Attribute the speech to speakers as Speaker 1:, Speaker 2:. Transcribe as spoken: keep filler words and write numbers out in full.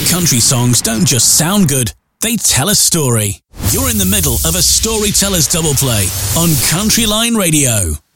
Speaker 1: Country songs don't just sound good, they tell a story. You're in the middle of a Storytellers Double Play on Country Line Radio.